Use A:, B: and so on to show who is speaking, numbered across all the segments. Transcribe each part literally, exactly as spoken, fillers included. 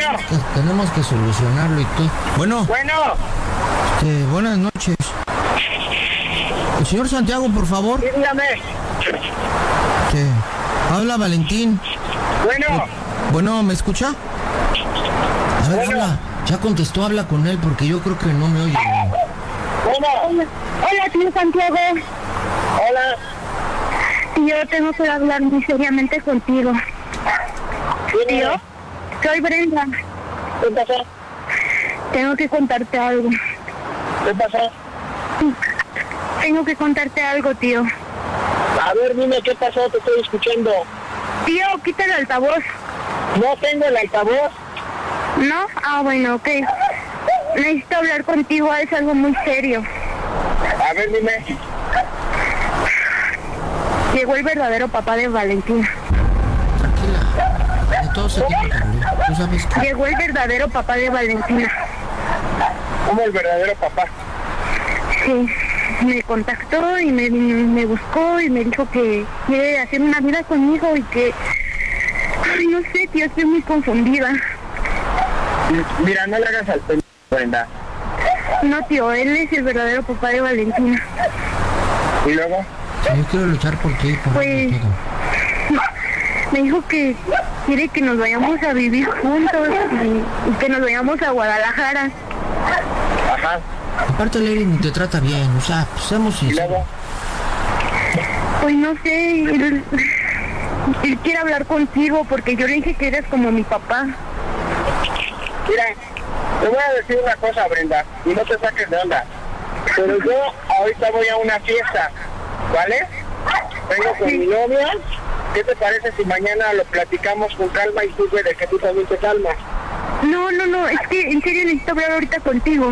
A: tenemos, que, tenemos que solucionarlo y todo. Bueno.
B: Bueno.
A: Este, buenas noches. El señor Santiago, por favor.
B: Sí, dígame.
A: Este, habla Valentín.
B: Bueno.
A: Eh, bueno, ¿me escucha? A ver,
B: Bueno.
A: habla. Ya contestó, habla con él porque yo creo que no me oye.
B: Bueno.
C: Hola, tío Santiago.
B: Hola.
C: Tío, tengo que hablar muy seriamente contigo.
B: Tío.
C: Soy Brenda.
B: ¿Qué pasó?
C: Tengo que contarte algo.
B: ¿Qué pasó?
C: Tengo que contarte algo, tío.
B: A ver, dime qué pasó, te estoy escuchando.
C: Tío, quita el altavoz.
B: No tengo el altavoz.
C: ¿No? Ah, bueno, ok. Necesito hablar contigo, es algo muy serio.
B: A ver, dime.
C: Llegó el verdadero papá de Valentina.
A: Tranquila. De todo se tiene que hablar. Tú sabes que...
C: Llegó el verdadero papá de Valentina.
B: ¿Cómo el verdadero papá?
C: Sí, me contactó y me, me buscó y me dijo que quiere hacer una vida conmigo y que... Ay, no sé, tío, estoy muy confundida.
B: Mira, no le hagas al pendejo, Brenda.
C: No, tío, él es el verdadero papá de Valentina.
B: ¿Y luego?
A: Sí, yo quiero luchar por ti, por
C: Pues...
A: todo.
C: Me dijo que quiere que nos vayamos a vivir juntos y, y que nos vayamos a Guadalajara.
B: Ajá.
A: Aparte, Larry ni te trata bien, o sea, pues seamos
B: ¿Y
A: sinceros.
B: luego?
C: Pues no sé, él, él quiere hablar contigo porque yo le dije que eres como mi papá.
B: Mira, te voy a decir una cosa, Brenda, y no te saques de onda. Pero yo ahorita voy a una fiesta, ¿vale? Vengo con mi novia. ¿Qué te parece si mañana lo platicamos con calma y sirve de que tú también te calmas?
C: No, no, no, es que en serio necesito hablar ahorita contigo.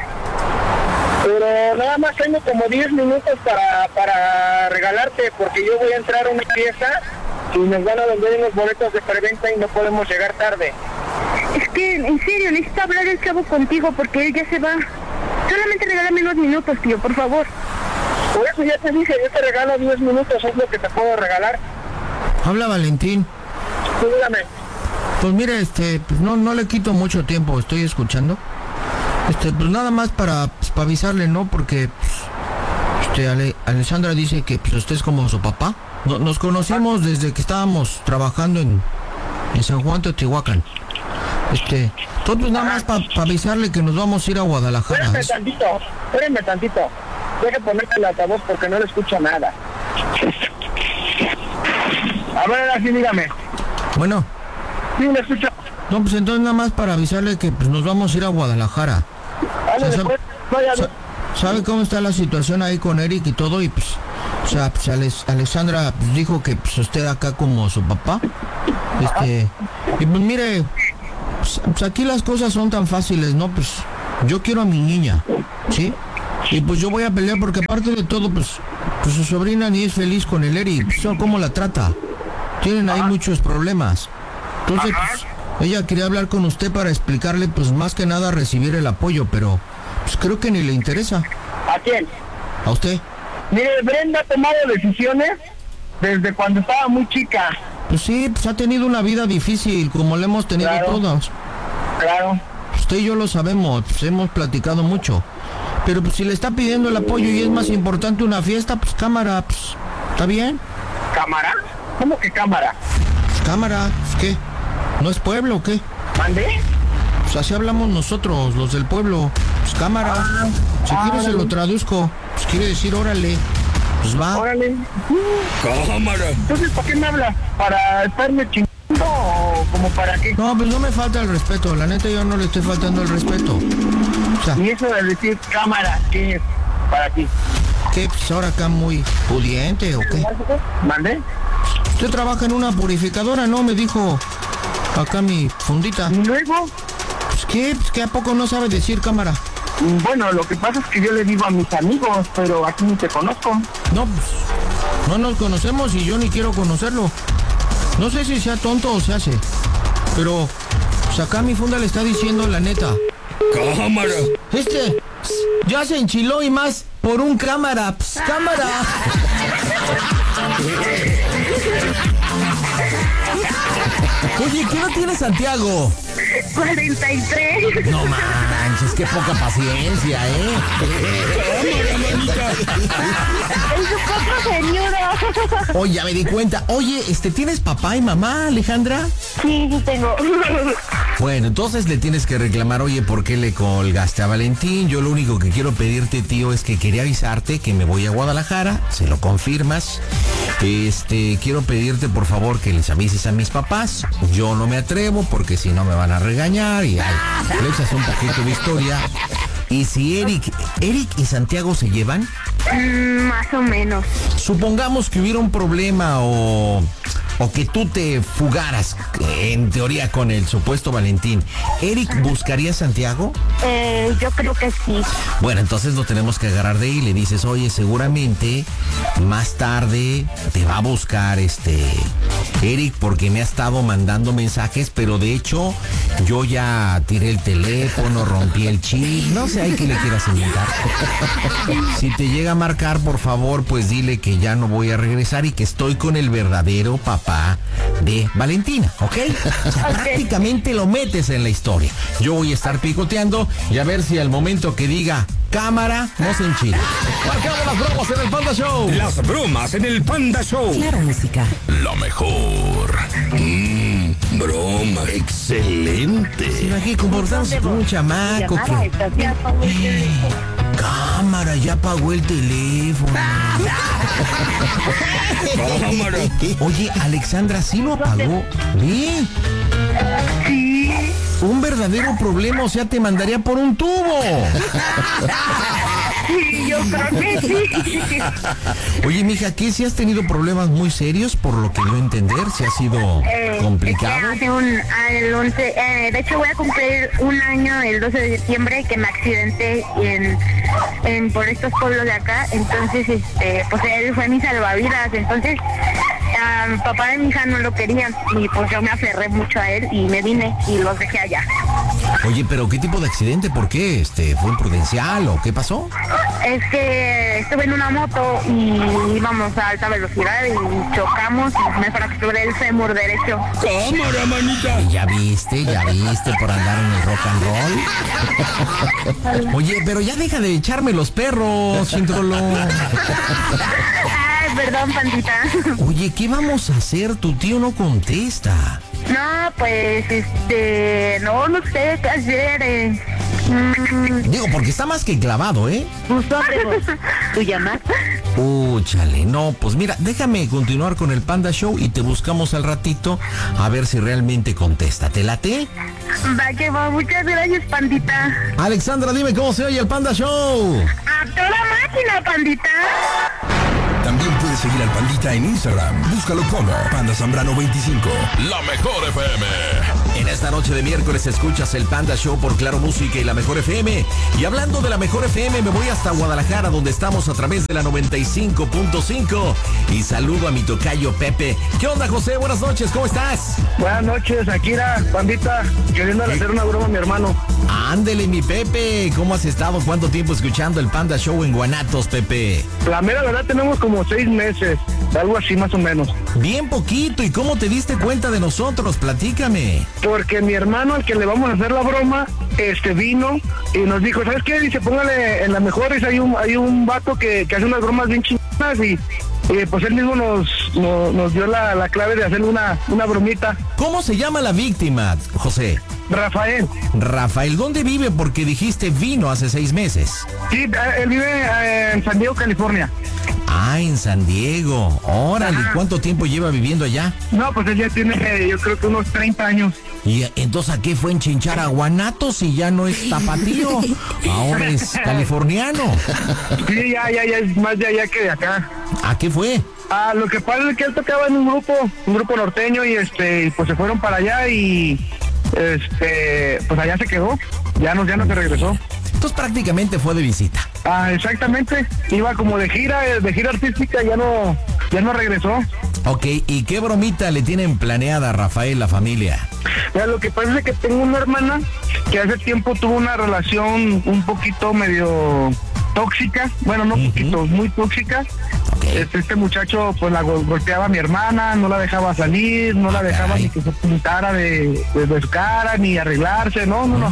B: Pero nada más tengo como diez minutos para, para regalarte, porque yo voy a entrar a una fiesta y nos van a vender unos boletos de preventa y no podemos llegar tarde.
C: Es que en serio necesito hablar el chavo contigo porque él ya se va. Solamente regálame unos minutos, tío, por favor.
B: Por eso ya te dije, yo te regalo diez minutos, es lo que te puedo regalar.
A: Habla Valentín.
B: Tú dígame.
A: Pues mire, este, pues no, no le quito mucho tiempo, estoy escuchando. Este, pues nada más para, pues, para avisarle, ¿no? Porque, pues, este, Ale- Alessandra dice que pues, usted es como su papá. No- nos conocimos desde que estábamos trabajando en, en San Juan Teotihuacán. Este, todo pues nada más para pa avisarle que nos vamos a ir a Guadalajara.
B: Espérame
A: Es-
B: tantito, espérame tantito. Deja ponerte el altavoz porque no le escucho nada. A ver, ahora sí, dígame.
A: Bueno,
B: Sí, le escucho.
A: no, pues entonces nada más para avisarle que pues, nos vamos a ir a Guadalajara.
B: Dale,
A: O sea,
B: después, vaya,
A: Sa- ¿Sabe cómo está la situación ahí con Eric y todo? Y pues, o sea, pues Alex- Alessandra pues, dijo que pues usted acá como su papá. Este, y pues mire, pues, pues, aquí las cosas son tan fáciles, ¿no? Pues yo quiero a mi niña, ¿sí? Y pues yo voy a pelear porque aparte de todo, pues, pues su sobrina ni es feliz con el Eric. Pues, ¿cómo la trata? Tienen ahí muchos problemas. Entonces, pues, ella quería hablar con usted para explicarle, pues más que nada recibir el apoyo, pero pues creo que ni le interesa.
B: ¿a quién?
A: ¿A usted?
B: Mire, Brenda ha tomado decisiones desde cuando estaba muy chica.
A: Pues sí, pues ha tenido una vida difícil, como la hemos tenido
B: Claro.
A: todos.
B: Claro.
A: Usted y yo lo sabemos, pues hemos platicado mucho. Pero pues si le está pidiendo el apoyo y es más importante una fiesta, pues cámara, pues, ¿está bien?
B: ¿Cámara? ¿Cómo que cámara?
A: Pues cámara, pues, ¿qué? ¿No es pueblo o qué?
B: ¿Mandé?
A: Pues así hablamos nosotros, los del pueblo. Pues cámara. Si
B: ah,
A: quiere se lo traduzco. Pues quiere decir órale. Pues va.
B: Órale.
A: Cámara.
B: Entonces, ¿para qué me hablas? ¿Para estarme chingando o como para qué?
A: No, pues no me falta el respeto. La neta yo no le estoy faltando el respeto. O sea,
B: Y eso de decir cámara, ¿qué es para ti?
A: ¿qué? Pues ahora acá muy pudiente o qué.
B: ¿Mandé?
A: Usted trabaja en una purificadora, ¿no? Me dijo acá mi fundita.
B: ¿Y luego?
A: Pues qué, pues que a poco no sabe decir cámara.
B: Bueno, lo que pasa es que yo le digo a mis amigos, pero aquí ni te conozco.
A: No, pues no nos conocemos y yo ni quiero conocerlo. No sé si sea tonto o se hace, pero pues acá mi funda le está diciendo la neta. Cámara. Este ps, ya se enchiló y más por un cámara. Ps, cámara. Oye, ¿qué no tiene Santiago?
C: cuarenta y tres.
A: No manches, qué poca paciencia, ¿eh?
C: Es un poco señora.
A: Oye, ya me di cuenta. Oye, este, ¿tienes papá y mamá, Alejandra?
C: Sí, sí tengo.
A: Bueno, entonces le tienes que reclamar, oye, ¿por qué le colgaste a Valentín? Yo lo único que quiero pedirte, tío, es que quería avisarte que me voy a Guadalajara, se lo confirmas. Este, quiero pedirte, por favor, que les avises a mis papás. Yo no me atrevo porque si no me van a regañar y ay, le echas un poquito de historia. Y si Eric, Eric y Santiago se llevan,
C: Mm, más o menos.
A: supongamos que hubiera un problema o, o que tú te fugaras, en teoría, con el supuesto Valentín, ¿Eric buscaría a Santiago?
C: Eh, yo creo que sí.
A: Bueno, entonces lo tenemos que agarrar de ahí y le dices, oye, seguramente más tarde te va a buscar este Eric porque me ha estado mandando mensajes, pero de hecho yo ya tiré el teléfono, rompí el chip, no sé, hay que le quieras inventar. Si te llega a marcar, por favor, pues dile que ya no voy a regresar y que estoy con el verdadero papá de Valentina, ¿ok? O sea,
C: Ok.
A: prácticamente lo metes en la historia. Yo voy a estar picoteando y a ver si al momento que diga cámara, no se enchila. Marcamos las bromas en el Panda Show.
D: Las bromas en el Panda Show.
E: Claro, música.
D: La mejor. Mmm, broma. Excelente.
A: Imagínate comportándose como un chamaco que... Cámara, ya pagó el teléfono.
D: Cámara.
A: Oye, Alexandra, ¿sí lo apagó? ¿Sí?
C: Sí.
A: Un verdadero problema, o sea, te mandaría por un tubo.
C: Sí, yo creo que sí.
A: Oye, mija, ¿qué? ¿Si has tenido problemas muy serios, por lo que yo entender? ¿Si ha sido
C: Eh,
A: complicado?
C: es que hace un, el once, eh, de hecho voy a cumplir un año el doce de diciembre que me accidenté en, en por estos pueblos de acá, entonces este pues él fue mi salvavidas, entonces um, papá de mi hija no lo quería y pues yo me aferré mucho a él y me vine y los dejé allá.
A: Oye, pero ¿qué tipo de accidente? ¿Por qué? Este, ¿fue imprudencial o qué pasó?
C: Es que estuve en una moto y íbamos a alta velocidad y chocamos y me fracturé el fémur derecho.
D: Cámara, manita.
A: Ya viste, ya viste por andar en el rock and roll. Oye, pero ya deja de echarme los perros, Chintrolo.
C: Ay, perdón, pandita.
A: Oye, ¿qué vamos a hacer? Tu tío no contesta.
C: No, pues, este, no, no sé qué hacer. Eh. Mm,
A: Digo, porque está más que clavado, ¿eh?
E: ¿Tú llamas?
A: Úchale, no, pues mira, déjame continuar con el Panda Show y te buscamos al ratito a ver si realmente contesta. ¿Te late?
C: va que va, muchas gracias, pandita.
A: Alexandra, dime cómo se oye el Panda Show.
C: A toda máquina, pandita.
D: También puedes seguir al Pandita en Instagram. Búscalo como Panda Zambrano veinticinco. La mejor F M.
A: En esta noche de miércoles escuchas el Panda Show por Claro Música y la Mejor F M. Y hablando de la Mejor F M, me voy hasta Guadalajara, donde estamos a través de la noventa y cinco punto cinco. Y saludo a mi tocayo Pepe. ¿Qué onda, José? Buenas noches, ¿cómo estás?
B: Buenas noches, Akira, pandita, queriendo hacer una broma a mi hermano.
A: Ándele, mi Pepe. ¿Cómo has estado? ¿Cuánto tiempo escuchando el Panda Show en Guanatos, Pepe?
B: La mera verdad tenemos como seis meses, algo así más o menos.
A: Bien poquito. ¿Y cómo te diste cuenta de nosotros? Platícame.
B: Porque mi hermano, al que le vamos a hacer la broma, este vino y nos dijo, ¿sabes qué? Dice, póngale en la mejor, hay un, hay un vato que, que hace unas bromas bien chingonas y, y pues él mismo nos, nos, nos dio la, la clave de hacer una, una bromita.
A: ¿Cómo se llama la víctima, José?
B: Rafael.
A: Rafael, ¿dónde vive? Porque dijiste vino hace seis meses.
B: Sí, él vive eh, en San Diego, California.
A: Ah, en San Diego. Órale,
B: Ajá.
A: ¿cuánto tiempo lleva viviendo allá?
B: No, pues él ya tiene, eh, yo creo que unos treinta años.
A: ¿Y entonces a qué fue enchinchar a Guanatos si ya no es tapatío? Ahora es californiano.
B: Sí, ya, ya, ya es más de allá que de acá.
A: ¿A qué fue?
B: Ah, lo que pasa es que él tocaba en un grupo, un grupo norteño y este, y pues se fueron para allá y este, pues allá se quedó, ya no, ya no se regresó.
A: Entonces prácticamente fue de visita.
B: Ah, exactamente, iba como de gira, eh, de gira artística, ya no, ya no regresó.
A: Ok, ¿y qué bromita le tienen planeada a Rafael, la familia?
B: Mira, lo que pasa es que tengo una hermana que hace tiempo tuvo una relación un poquito medio tóxica, bueno, no
A: Ujú.
B: poquito, muy tóxica.
A: Ok.
B: Este, este muchacho pues la go- golpeaba a mi hermana, no la dejaba salir, no la dejaba
A: caray.
B: ni que se pintara de, de, de su cara, ni arreglarse, no, no, no.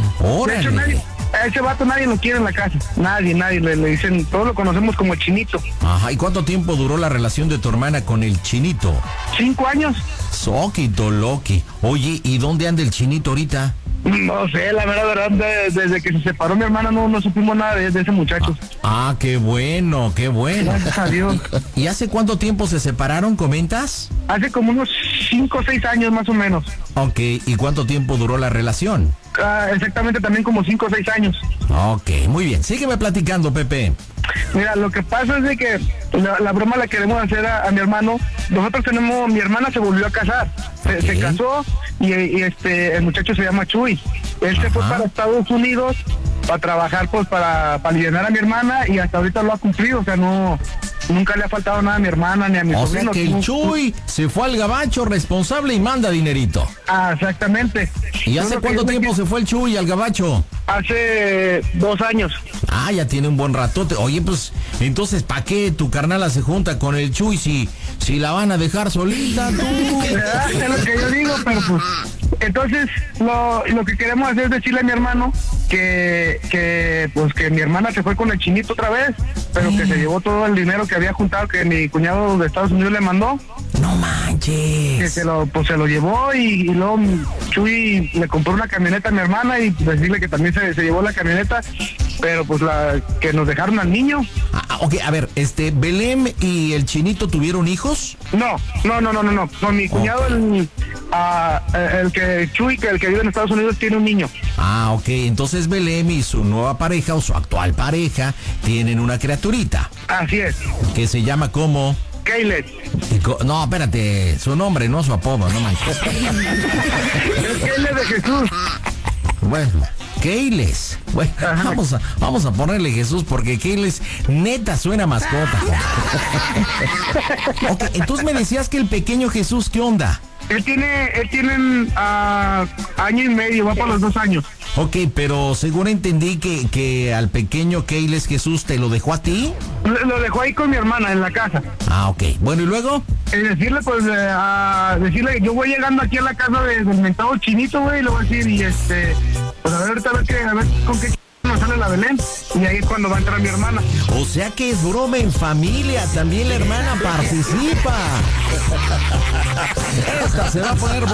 B: De hecho,
A: Órale.
B: nadie, a ese vato nadie lo quiere en la casa, nadie, nadie, le, le dicen, todos lo conocemos como el Chinito.
A: Ajá, ¿y cuánto tiempo duró la relación de tu hermana con el Chinito?
B: Cinco años,
A: Soquito Loki. Oye, ¿y dónde anda el Chinito ahorita?
B: no sé, la verdad, verdad, de- desde que se separó mi hermana no, no supimos nada de, de ese muchacho.
A: Ah, qué bueno, qué bueno.
B: Gracias a Dios.
A: ¿Y hace cuánto tiempo se separaron, comentas?
B: Hace como unos cinco o seis años más o menos.
A: Ok, ¿y cuánto tiempo duró la relación?
B: Ah, exactamente también como cinco o seis años.
A: Ok, muy bien. Sígueme platicando, Pepe.
B: Mira, lo que pasa es de que la, la broma la queremos hacer a, a mi hermano. Nosotros tenemos, mi hermana se volvió a casar, se,
A: Ok.
B: se casó y, y, este el muchacho se llama Chuy. Él se fue
A: Ajá.
B: para Estados Unidos para trabajar, pues para, para aliviar a mi hermana y hasta ahorita lo ha cumplido, o sea, no, nunca le ha faltado nada a mi hermana ni a mi
A: O sea
B: sobrino.
A: que el Chuy se fue al gabacho responsable y manda dinerito.
B: Ah, exactamente.
A: ¿Y
B: Yo
A: hace
B: lo que
A: cuánto
B: yo sé
A: tiempo
B: que
A: se fue el Chuy al gabacho?
B: Hace dos años.
A: Ah, ya tiene un buen ratote. Oye, pues, entonces, ¿para qué tu carnala se junta con el Chuy si, si la van a dejar solita tú?
B: ¿Verdad? Es lo que yo digo, pero pues... Entonces, lo, lo que queremos hacer es decirle a mi hermano que, que, pues, que mi hermana se fue con el Chinito otra vez, pero que se llevó todo el dinero que había juntado, que mi cuñado de Estados Unidos le mandó,
A: No
B: que
A: manches.
B: se lo, pues, se lo llevó y, y luego Chuy le compró una camioneta a mi hermana y decirle que también se, se llevó la camioneta, pero pues la que nos dejaron al niño.
A: Ah, ok, a ver, este, ¿Belém y el Chinito tuvieron hijos?
B: No, no, no, no, no, no. Con mi cuñado, el, ah, el que Chuy, que el que vive en Estados Unidos, tiene un niño.
A: Ah, ok, entonces Belém y su nueva pareja o su actual pareja tienen una criaturita
B: Así es.
A: que se llama como...
B: Kaylet.
A: y co- No, espérate, su nombre, no su apodo, no manches.
B: Es Kaylet de Jesús.
A: Bueno, Keiles. Bueno,
B: Ajá.
A: vamos a, vamos a ponerle Jesús porque Keiles neta suena mascota. Ok, entonces me decías que el pequeño Jesús, ¿qué onda?
B: Él tiene, él tiene ah, año y medio, va por los dos años.
A: Ok, pero según entendí que, que al pequeño Keiles Jesús te lo dejó a ti.
B: Lo, lo dejó ahí con mi hermana en la casa.
A: Ah, ok. Bueno, ¿y luego?
B: Y decirle, pues, eh, a decirle, yo voy llegando aquí a la casa de- del mentado Chinito, güey, y le voy a decir, y este, pues a ver, ahorita a ver, qué, a ver con qué ch- nos sale la Belén. Y ahí es cuando va a entrar mi hermana.
A: O sea que es broma en familia, también la hermana participa. Esta se va a poner